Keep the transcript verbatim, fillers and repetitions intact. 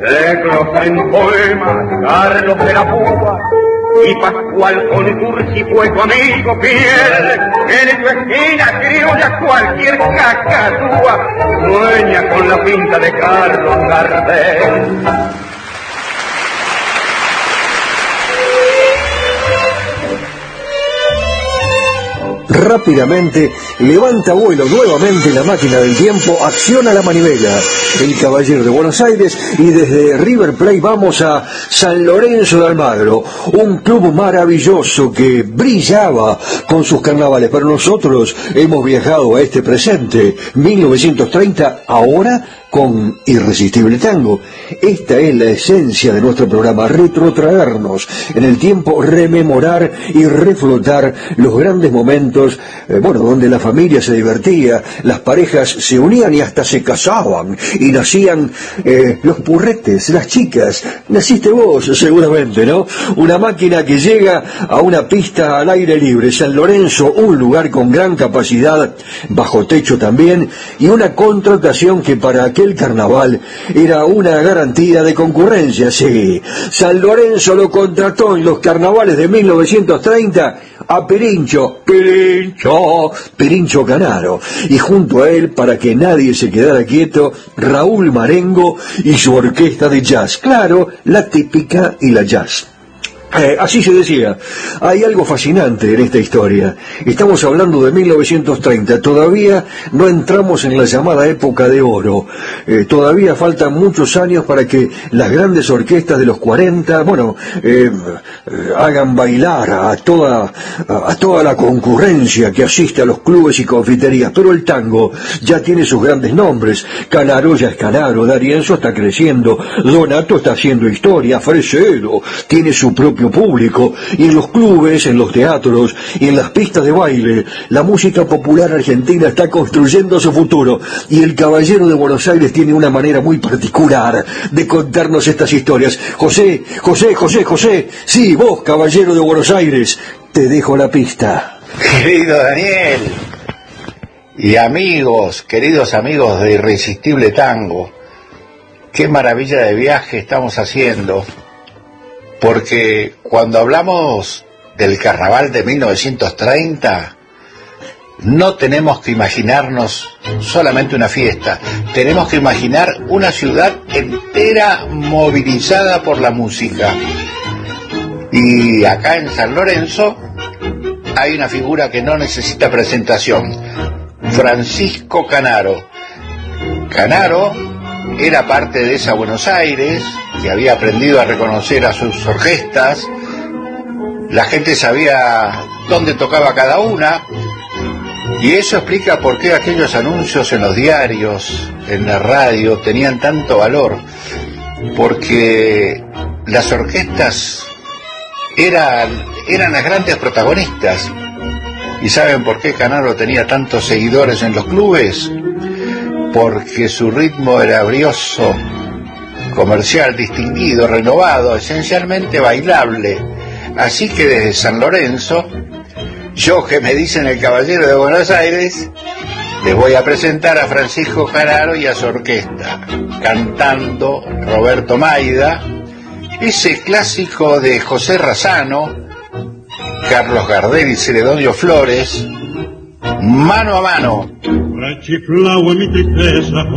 Le glosa en poemas Carlos de la Púa y Pascual Concursi fue tu amigo fiel. En tu esquina criolla cualquier cacatúa sueña con la pinta de Carlos Gardel. Rápidamente levanta vuelo nuevamente la máquina del tiempo, acciona la manivela. El Caballero de Buenos Aires y desde River Plate vamos a San Lorenzo de Almagro, un club maravilloso que brillaba con sus carnavales, pero nosotros hemos viajado a este presente, mil novecientos treinta, ahora con Irresistible Tango. Esta es la esencia de nuestro programa, retrotraernos en el tiempo, rememorar y reflotar los grandes momentos, eh, bueno, donde la familia se divertía, las parejas se unían y hasta se casaban, y nacían eh, los purretes, las chicas. Naciste vos, seguramente, ¿no? Una máquina que llega a una pista al aire libre, San Lorenzo, un lugar con gran capacidad, bajo techo también, y una contratación que para aquel carnaval era una garantía de concurrencia. Sí, San Lorenzo lo contrató en los carnavales de mil novecientos treinta a Pirincho, Pirincho, Pirincho Canaro, y junto a él, para que nadie se quedara quieto, Raúl Marengo y su orquesta de jazz, claro, la típica y la jazz. Eh, así se decía. Hay algo fascinante en esta historia. Estamos hablando de mil novecientos treinta, todavía no entramos en la llamada época de oro, eh, todavía faltan muchos años para que las grandes orquestas de los cuarenta, bueno, eh, eh, hagan bailar a toda, a, a toda la concurrencia que asiste a los clubes y confiterías, pero el tango ya tiene sus grandes nombres. Canaro ya es Canaro, D'Arienzo está creciendo, Donato está haciendo historia, Fresedo tiene su propio público, y en los clubes, en los teatros y en las pistas de baile, la música popular argentina está construyendo su futuro, y el Caballero de Buenos Aires tiene una manera muy particular de contarnos estas historias. José, José, José, José, sí, vos, Caballero de Buenos Aires, te dejo la pista. Querido Daniel, y amigos, queridos amigos de Irresistible Tango, qué maravilla de viaje estamos haciendo. Porque cuando hablamos del carnaval de mil novecientos treinta, no tenemos que imaginarnos solamente una fiesta, tenemos que imaginar una ciudad entera movilizada por la música. Y acá en San Lorenzo hay una figura que no necesita presentación, Francisco Canaro. Canaro era parte de esa Buenos Aires que había aprendido a reconocer a sus orquestas, la gente sabía dónde tocaba cada una, y eso explica por qué aquellos anuncios en los diarios, en la radio, tenían tanto valor, porque las orquestas eran, eran las grandes protagonistas. ¿Y saben por qué Canaro tenía tantos seguidores en los clubes? Porque su ritmo era brioso, comercial, distinguido, renovado, esencialmente bailable. Así que desde San Lorenzo, yo, que me dicen el Caballero de Buenos Aires, les voy a presentar a Francisco Canaro y a su orquesta, cantando Roberto Maida, ese clásico de José Razzano, Carlos Gardel y Celedonio Flores, Mano a Mano. Chiflado en mi tristeza,